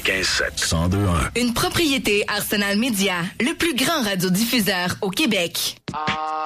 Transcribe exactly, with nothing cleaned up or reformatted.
quatre-vingt-quinze sept, cent deux un. Une propriété Arsenal Media, le plus grand radiodiffuseur au Québec.